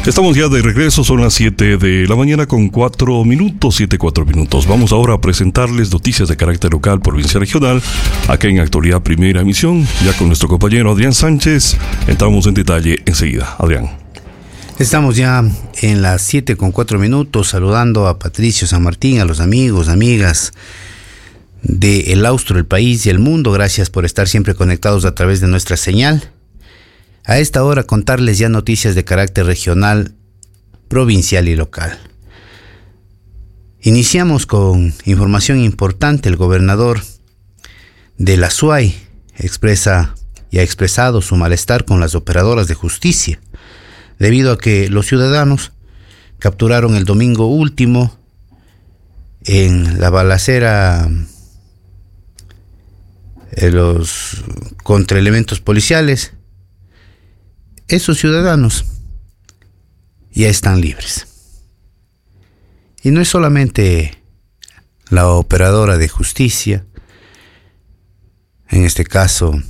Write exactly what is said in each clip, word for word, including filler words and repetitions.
Estamos ya de regreso, son las siete de la mañana con cuatro minutos, siete, cuatro minutos. Vamos ahora a presentarles noticias de carácter local, provincial, regional, acá en Actualidad Primera Emisión, ya con nuestro compañero Adrián Sánchez. Entramos en detalle enseguida. Adrián. Estamos ya en las siete con cuatro minutos, saludando a Patricio San Martín, a los amigos, amigas de El Austro, el país y el mundo. Gracias por estar siempre conectados a través de nuestra señal. A esta hora contarles ya noticias de carácter regional, provincial y local. Iniciamos con información importante. El gobernador de la S U A Y expresa y ha expresado su malestar con las operadoras de justicia, debido a que los ciudadanos capturaron el domingo último en la balacera de los contra elementos policiales. Esos ciudadanos ya están libres. Y no es solamente la operadora de justicia, en este caso,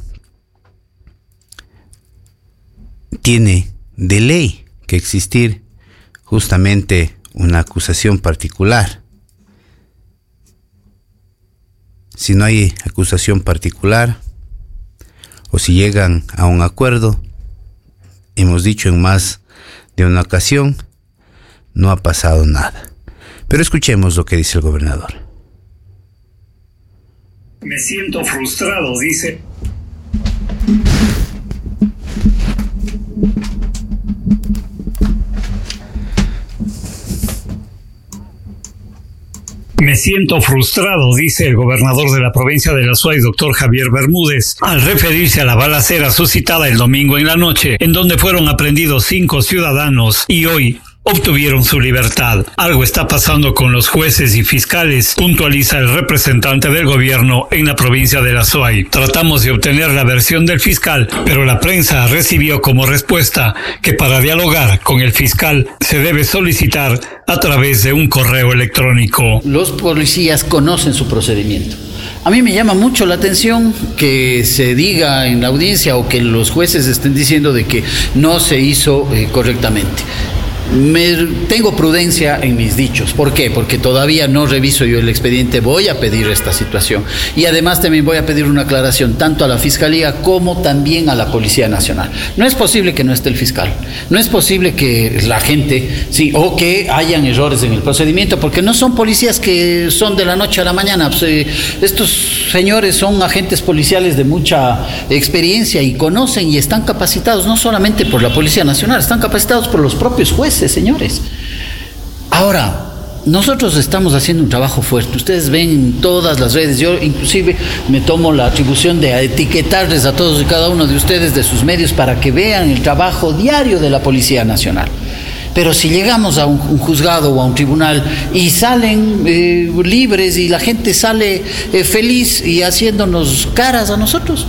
tiene de ley que existir justamente una acusación particular. Si no hay acusación particular, o si llegan a un acuerdo, hemos dicho en más de una ocasión, no ha pasado nada. Pero escuchemos lo que dice el gobernador. Me siento frustrado, dice. Me siento frustrado, dice el gobernador de la provincia de la S U A Y, doctor Javier Bermúdez, al referirse a la balacera suscitada el domingo en la noche, en donde fueron aprendidos cinco ciudadanos y hoy obtuvieron su libertad. Algo está pasando con los jueces y fiscales, puntualiza el representante del gobierno en la provincia de la S U A Y. Tratamos de obtener la versión del fiscal, pero la prensa recibió como respuesta que para dialogar con el fiscal se debe solicitar a través de un correo electrónico. Los policías conocen su procedimiento. A mí me llama mucho la atención que se diga en la audiencia o que los jueces estén diciendo de que no se hizo eh, correctamente. Me, tengo prudencia en mis dichos. ¿Por qué? Porque todavía no reviso yo el expediente, voy a pedir esta situación y además también voy a pedir una aclaración tanto a la Fiscalía como también a la Policía Nacional. No es posible que no esté el fiscal, no es posible que la gente, sí, o que hayan errores en el procedimiento, porque no son policías que son de la noche a la mañana. Pues, eh, estos señores son agentes policiales de mucha experiencia y conocen y están capacitados no solamente por la Policía Nacional, están capacitados por los propios jueces. Señores, ahora nosotros estamos haciendo un trabajo fuerte. Ustedes ven en todas las redes, yo inclusive me tomo la atribución de etiquetarles a todos y cada uno de ustedes de sus medios para que vean el trabajo diario de la Policía Nacional. Pero si llegamos a un, un juzgado o a un tribunal y salen eh, libres y la gente sale eh, feliz y haciéndonos caras a nosotros,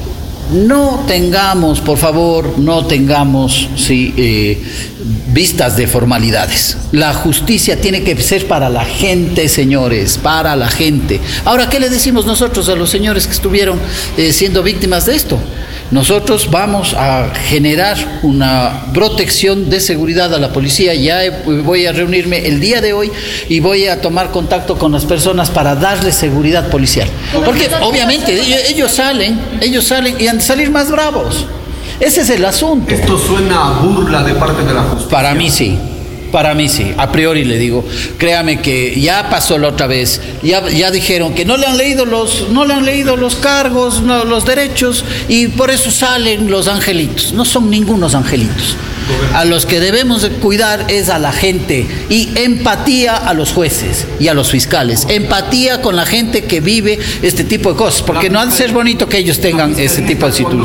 no tengamos, por favor, no tengamos sí, eh, vistas de formalidades. La justicia tiene que ser para la gente, señores, para la gente. Ahora, ¿qué le decimos nosotros a los señores que estuvieron eh, siendo víctimas de esto? Nosotros vamos a generar una protección de seguridad a la policía. Ya voy a reunirme el día de hoy y voy a tomar contacto con las personas para darles seguridad policial. Porque obviamente ellos, ellos salen, ellos salen y han de salir más bravos. Ese es el asunto. ¿Esto suena a burla de parte de la justicia? Para mí sí. Para mí sí, a priori le digo, créame que ya pasó la otra vez, ya, ya dijeron que no le han leído los, no le han leído los cargos, no, los derechos, y por eso salen los angelitos. No son ningunos angelitos. A los que debemos de cuidar es a la gente, y empatía a los jueces y a los fiscales, empatía con la gente que vive este tipo de cosas, porque no ha de ser bonito que ellos tengan ese tipo de situaciones.